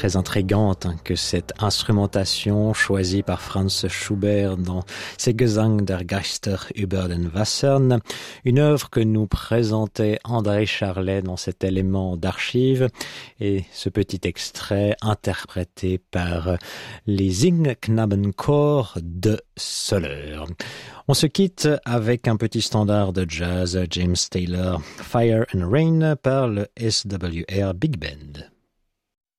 très intrigante que cette instrumentation choisie par Franz Schubert dans ses Gesang der Geister über den Wassern, une œuvre que nous présentait André Charlet dans cet élément d'archive et ce petit extrait interprété par les Singknabenchor de Soler. On se quitte avec un petit standard de jazz, James Taylor, Fire and Rain par le SWR Big Band.